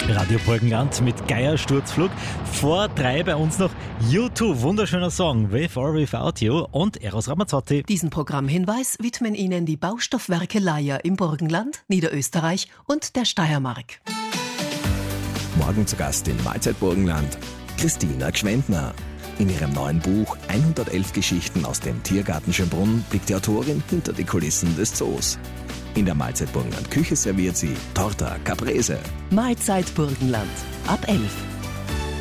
Radio Burgenland mit Geiersturzflug. Vor 3 bei uns noch U2, wunderschöner Song, With or Without You, und Eros Ramazzotti. Diesen Programmhinweis widmen Ihnen die Baustoffwerke Leier im Burgenland, Niederösterreich und der Steiermark. Morgen zu Gast in Mahlzeit Burgenland Christina Gschwendner. In ihrem neuen Buch 111 Geschichten aus dem Tiergarten Schönbrunn blickt die Autorin hinter die Kulissen des Zoos. In der Mahlzeit Burgenland Küche serviert sie Torta Caprese. Mahlzeit Burgenland ab 11.